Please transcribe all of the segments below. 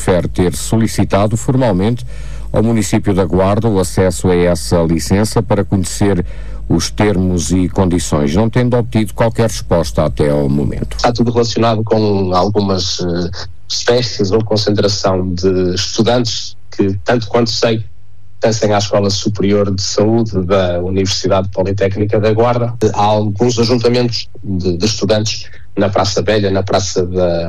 refere ter solicitado formalmente ao município da Guarda o acesso a essa licença para conhecer os termos e condições, não tendo obtido qualquer resposta até ao momento. Está tudo relacionado com algumas festas ou concentração de estudantes que, tanto quanto sei, pertencem à Escola Superior de Saúde da Universidade Politécnica da Guarda. Há alguns ajuntamentos de estudantes na Praça Velha, na Praça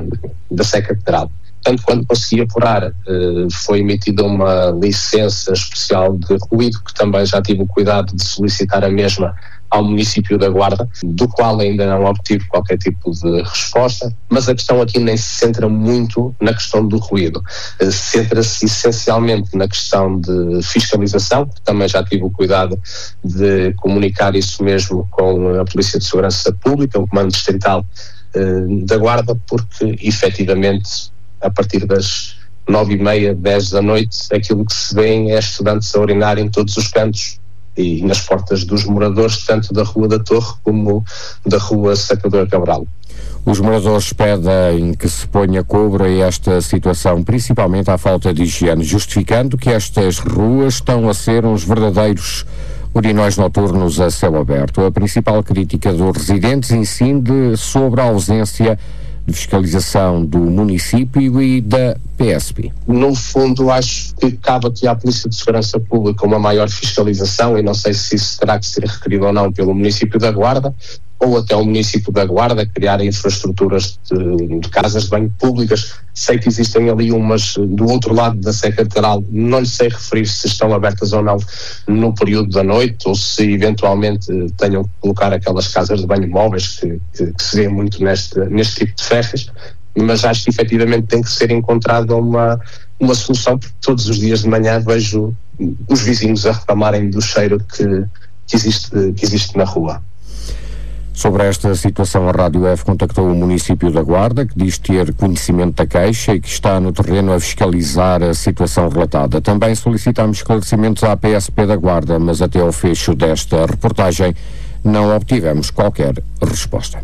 da Sé Catedral. Tanto quando consegui apurar, foi emitida uma licença especial de ruído, que também já tive o cuidado de solicitar a mesma ao município da Guarda, do qual ainda não obtive qualquer tipo de resposta, mas a questão aqui nem se centra muito na questão do ruído. Centra-se essencialmente na questão de fiscalização, que também já tive o cuidado de comunicar isso mesmo com a Polícia de Segurança Pública, o Comando Distrital da Guarda, porque efetivamente a partir das 9h30, 10 da noite, aquilo que se vê é estudantes a urinar em todos os cantos e nas portas dos moradores, tanto da Rua da Torre como da Rua Sacador Cabral. Os moradores pedem que se ponha cobro a esta situação, principalmente à falta de higiene, justificando que estas ruas estão a ser uns verdadeiros urinóis noturnos a céu aberto. A principal crítica dos residentes incide sobre a ausência de fiscalização do município e da PSP. No fundo, acho que cabe aqui à Polícia de Segurança Pública uma maior fiscalização, e não sei se isso terá que ser requerido ou não pelo município da Guarda, ou até o município da Guarda criar infraestruturas de casas de banho públicas. Sei que existem ali umas do outro lado da Sé Catedral, não lhe sei referir se estão abertas ou não no período da noite, ou se eventualmente tenham que colocar aquelas casas de banho móveis que se vê muito neste tipo de festas, mas acho que efetivamente tem que ser encontrada uma solução, porque todos os dias de manhã vejo os vizinhos a reclamarem do cheiro que existe na rua. Sobre esta situação, a Rádio F contactou o município da Guarda, que diz ter conhecimento da queixa e que está no terreno a fiscalizar a situação relatada. Também solicitamos esclarecimentos à PSP da Guarda, mas até ao fecho desta reportagem não obtivemos qualquer resposta.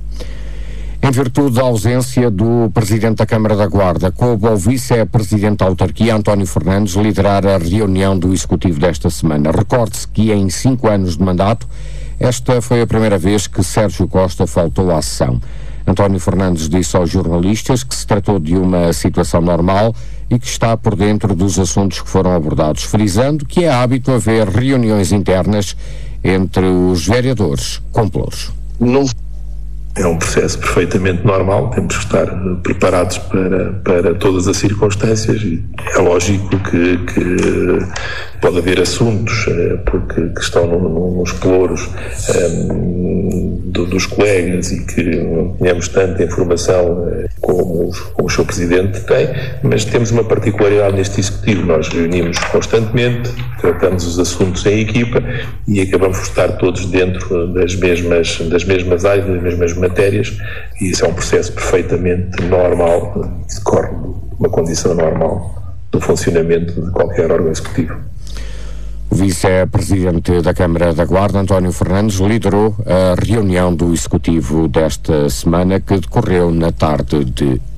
Em virtude da ausência do Presidente da Câmara da Guarda, coube ao Vice-Presidente da Autarquia, António Fernandes, liderar a reunião do Executivo desta semana. Recorde-se que em 5 anos de mandato, esta foi a primeira vez que Sérgio Costa faltou à sessão. António Fernandes disse aos jornalistas que se tratou de uma situação normal e que está por dentro dos assuntos que foram abordados, frisando que é hábito haver reuniões internas entre os vereadores com pelouros. É um processo perfeitamente normal, temos que estar preparados para todas as circunstâncias, e é lógico que pode haver assuntos que estão nos pelouros dos colegas e que não tenhamos tanta informação como o Sr. Presidente tem, mas temos uma particularidade neste Executivo: nós reunimos constantemente, tratamos os assuntos em equipa e acabamos por estar todos dentro das mesmas áreas, das mesmas matérias, e isso é um processo perfeitamente normal, que decorre de uma condição normal do funcionamento de qualquer órgão executivo. O Vice-Presidente da Câmara da Guarda, António Fernandes, liderou a reunião do Executivo desta semana, que decorreu na tarde de